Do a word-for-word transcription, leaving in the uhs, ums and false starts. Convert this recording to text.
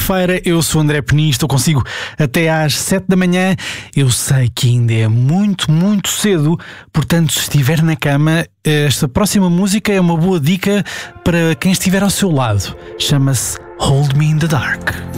quarta-feira. Eu sou André Penin, estou consigo até às sete da manhã. Eu sei que ainda é muito, muito cedo, portanto, se estiver na cama, esta próxima música é uma boa dica para quem estiver ao seu lado. Chama-se Hold Me in the Dark.